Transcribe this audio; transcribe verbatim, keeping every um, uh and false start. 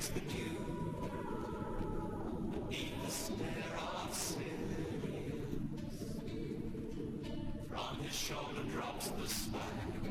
breaks the dew. Beneath the stare of Sirius, from his shoulder drops the swag.